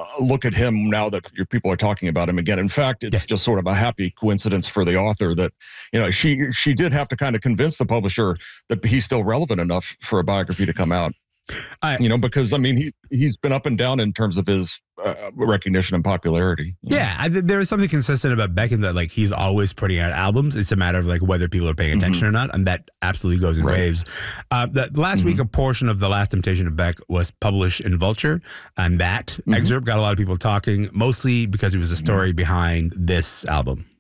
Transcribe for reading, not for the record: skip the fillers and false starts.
look at him now that your people are talking about him again. In fact, it's just sort of a happy coincidence for the author that, she did have to kind of convince the publisher that he's still relevant enough for a biography to come out. Because he's been up and down in terms of his recognition and popularity. Yeah, there is something consistent about Beck in that he's always putting out albums. It's a matter of whether people are paying attention or not, and that absolutely goes in waves. The last week, a portion of The Last Temptation of Beck was published in Vulture, and that excerpt got a lot of people talking, mostly because it was a story behind this album.